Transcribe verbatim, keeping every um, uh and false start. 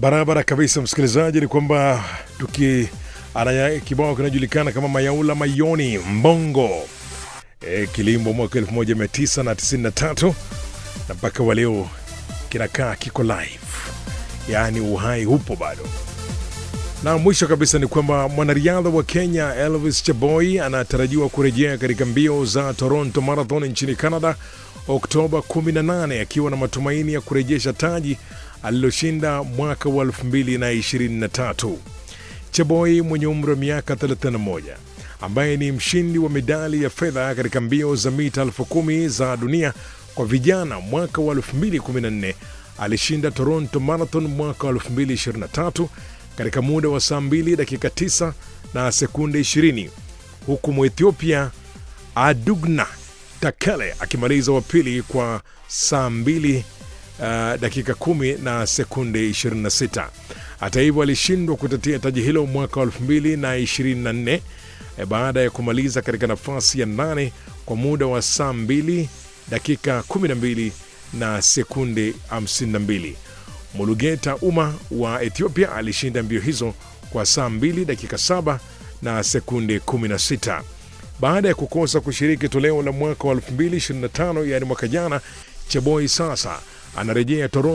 Barabara kabisa msikilizaji, ni kwamba tuki ana kibao kinajulikana kama Mayaula Mayoni Mbongo. E, kilimbo mwaka elfu moja mia tisa tisini na tatu na mpaka wa leo kinakaa kiko live. Yaani uhai hupo bado. Na mwisho kabisa ni kwamba mwanariadha wa Kenya Elvis Cheboi anatarajiwa kurejea katika mbio za Toronto Marathon nchini Canada Oktoba kumi na nane akiwa na matumaini ya kurejesha taji aliloshinda mwaka wa elfu mbili ishirini na tatu. Cheboi mwenye umri wa miaka thelathini na moja ambaye ni mshindi wa medali ya fedha katika mbio za mita elfu kumi za dunia kwa vijana mwaka wa elfu mbili kumi na nne alishinda Toronto Marathon mwaka wa elfu mbili ishirini na tatu katika muda wa saa mbili dakika tisa na sekunde ishirini, huku Mwethiopia Adugna Takele akimaliza wa pili kwa saa mbili uh, dakika kumi na sekunde ishirini na sita. Hata hivyo alishindwa kutetea taji hilo mwaka wa elfu mbili ishirini na nne e, baada ya kumaliza katika nafasi ya nane kwa muda wa saa mbili dakika kumi na mbili na sekunde hamsini na mbili. Mulugeta Uma wa Ethiopia alishinda mbio hizo kwa saa mbili dakika saba na sekunde kumi na sita. Baada ya kukosa kushiriki toleo la mwaka wa elfu mbili ishirini na tano, yani mwaka jana, Cheboi sasa anarejea Toronto